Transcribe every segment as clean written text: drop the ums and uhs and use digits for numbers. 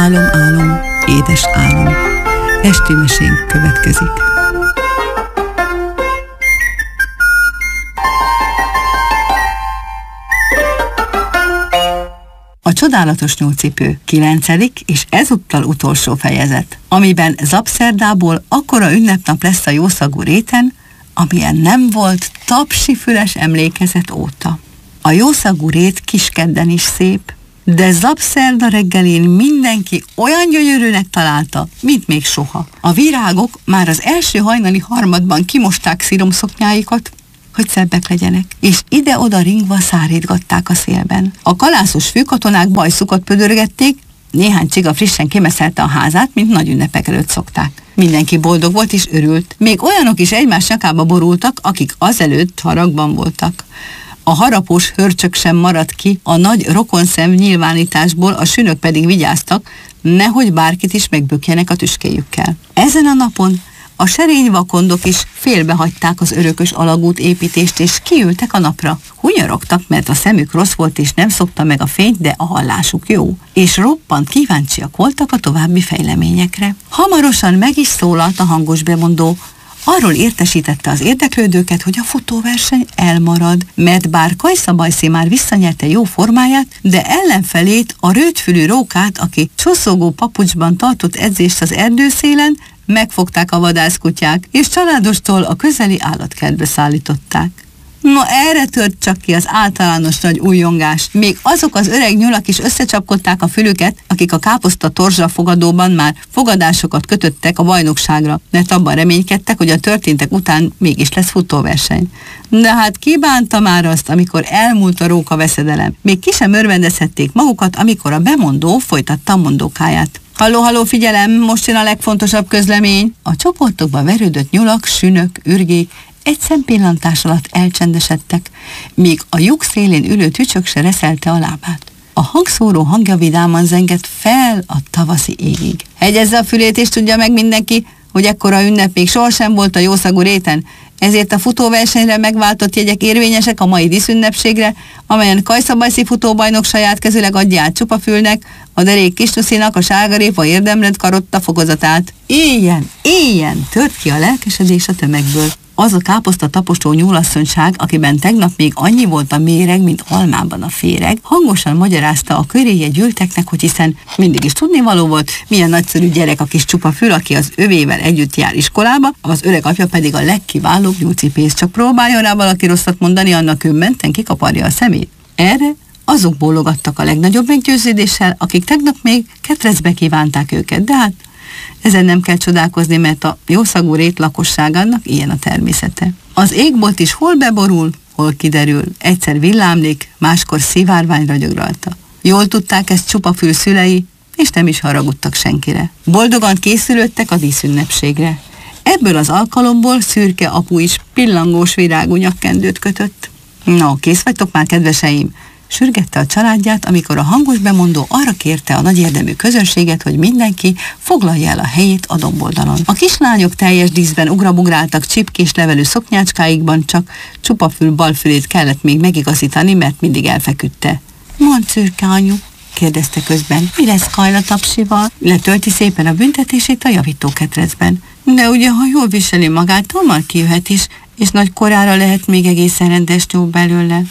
Álom, álom, édes álom. Esti mesénk következik. A csodálatos nyúlcipő 9. és ezúttal utolsó fejezet, amiben Zapszerdából akkora ünnepnap lesz a jószagú réten, amilyen nem volt tapsifüles emlékezet óta. A jószagú rét Kiskedden is szép, de Zapszerda reggelén mindenki olyan gyönyörűnek találta, mint még soha. A virágok már az első hajnali harmadban kimosták sziromszoknyáikat, hogy szebbek legyenek, és ide-oda ringva szárítgatták a szélben. A kalászos főkatonák bajszukat pödörgették, néhány csiga frissen kimeszelte a házát, mint nagy ünnepek előtt szokták. Mindenki boldog volt és örült. Még olyanok is egymás nyakába borultak, akik azelőtt haragban voltak. A harapós hörcsök sem maradt ki, a nagy rokonszem nyilvánításból, a sünök pedig vigyáztak, nehogy bárkit is megbökjenek a tüskéjükkel. Ezen a napon a serény vakondok is félbehagyták az örökös alagút építést, és kiültek a napra. Hunyorogtak, mert a szemük rossz volt, és nem szokta meg a fényt, de a hallásuk jó. És roppant kíváncsiak voltak a további fejleményekre. Hamarosan meg is szólalt a hangos bemondó. Arról értesítette az érdeklődőket, hogy a futóverseny elmarad, mert bár Kajszabajszi már visszanyerte jó formáját, de ellenfelét, a rövidfülű rókát, aki csoszogó papucsban tartott edzést az erdőszélen, megfogták a vadászkutyák, és családostól a közeli állatkertbe szállították. No, erre tört csak ki az általános nagy újongás. Még azok az öreg nyulak is összecsapkodták a fülüket, akik a káposzta torzsa fogadóban már fogadásokat kötöttek a bajnokságra, mert abban reménykedtek, hogy a történtek után mégis lesz futóverseny. De hát ki bánta már azt, amikor elmúlt a róka veszedelem. Még ki sem örvendezhették magukat, amikor a bemondó folytatta a mondókáját. Halló, halló, figyelem, most jön a legfontosabb közlemény. A csoportokba verődött nyulak, sünök, ürgék egy szempillantás alatt elcsendesedtek, míg a lyuk szélén ülő tücsök se reszelte a lábát. A hangszóró hangja vidáman zengett fel a tavaszi égig. Hegyezze a fülét, és tudja meg mindenki, hogy ekkora ünnep még sohasem volt a jószagú réten, ezért a futóversenyre megváltott jegyek érvényesek a mai díszünnepségre, amelyen Kajszabajszi futóbajnok saját kezüleg adja át Csupafülnek, a derék Kistuszinak a sárgarépa érdemlett karotta fokozatát. Éljen, tört ki a lelkesedés a tömegből. Az a káposzta taposó nyúlasszonyság, akiben tegnap még annyi volt a méreg, mint almában a féreg, hangosan magyarázta a köréje gyűlteknek, hogy hiszen mindig is tudnivaló volt, milyen nagyszerű gyerek a kis Csupafül, aki az övével együtt jár iskolába, az öreg apja pedig a legkiválóbb nyúlcipész. Csak próbáljon rá valaki rosszat mondani, annak önmenten kikaparja a szemét. Erre azok bólogattak a legnagyobb meggyőződéssel, akik tegnap még ketrecbe kívánták őket, de hát ezen nem kell csodálkozni, mert a jószagú rét lakosságának ilyen a természete. Az égbolt is hol beborul, hol kiderül, egyszer villámlik, máskor szivárvány ragyog rajta. Jól tudták ezt Csupafül szülei, és nem is haragudtak senkire. Boldogan készülődtek a díszünnepségre. Ebből az alkalomból Szürke apu is pillangós virágú nyakkendőt kötött. No, kész vagytok már, kedveseim? Sürgette a családját, amikor a hangos bemondó arra kérte a nagy érdemű közönséget, hogy mindenki foglalja el a helyét a domboldalon. A kislányok teljes díszben ugrabugráltak csipkés levelű szoknyácskáikban, csak Csupafül balfülét kellett még megigazítani, mert mindig elfeküdte. Mondd, Szürke anyu, kérdezte közben, mi lesz Kajla tapsival? Letölti szépen a büntetését a javítóketrecben. De ugye, ha jól viseli magát, hamar kijöhet is, és nagy korára lehet még egészen rendes nyúl belőle.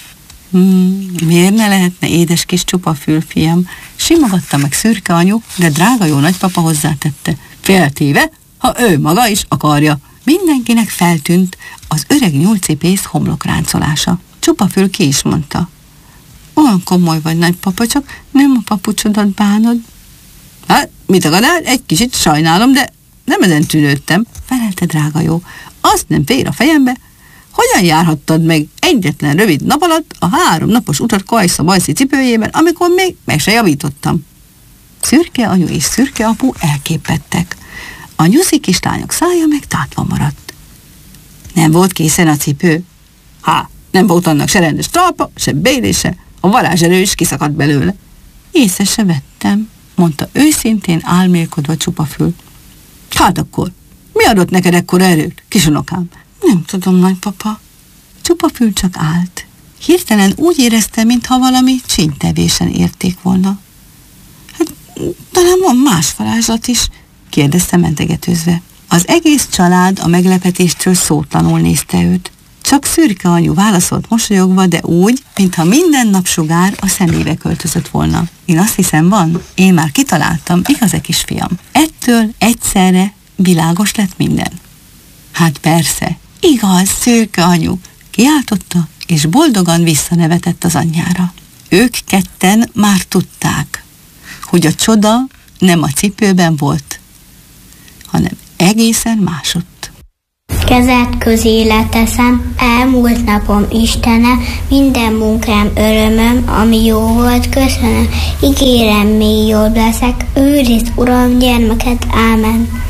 Miért ne lehetne, édes kis Csupafül, fiam? Simogatta meg Szürke anyu, de drága jó nagypapa hozzátette. Féltéve, ha ő maga is akarja. Mindenkinek feltűnt az öreg nyúlcipész homlokráncolása. Csupafül ki is mondta. Olyan komoly vagy, nagypapa, csak nem a papucsodat bánod. Hát, mit akadál? Egy kicsit sajnálom, de nem ezen tűnődtem, felelte drága jó. Azt nem fér a fejembe, hogyan járhattad meg egyetlen rövid nap alatt a 3 napos utat Kajszabajszi cipőjében, amikor még meg se javítottam? Szürke anyu és Szürke apu elképettek. A nyuszi kislányok szája meg tátva maradt. Nem volt készen a cipő? Nem volt annak se rendes talpa, se bélése, a varázserő is kiszakadt belőle. Észre se vettem, mondta őszintén álmélkodva Csupafül. Hát akkor, mi adott neked ekkora erőt, kisunokám? Nem tudom, nagypapa. Csupafül csak állt. Hirtelen úgy érezte, mintha valami csínytevésen érték volna. Hát talán van más varázslat is, kérdezte mentegetőzve. Az egész család a meglepetéstől szótlanul nézte őt. Csak Szürke anyu válaszolt mosolyogva, de úgy, mintha minden napsugár a szemébe költözött volna. Én azt hiszem van, én már kitaláltam, igaz-e kisfiam? Ettől egyszerre világos lett minden. Hát persze, igaz, Szürke anyu, kiáltotta, és boldogan visszanevetett az anyjára. Ők ketten már tudták, hogy a csoda nem a cipőben volt, hanem egészen másutt. Kezed közé leteszem, elmúlt napom Istene, minden munkám örömöm, ami jó volt, köszönöm, ígérem, még jobb leszek, őrizd, Uram, gyermeket, ámen.